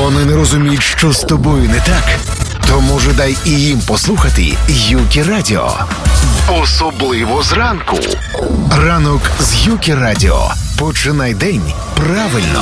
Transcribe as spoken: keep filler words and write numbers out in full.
Вони не розуміють, що з тобою не так. То, може, дай і їм послухати Юкі Радіо. Особливо зранку. Ранок з Юкі Радіо. Починай день правильно.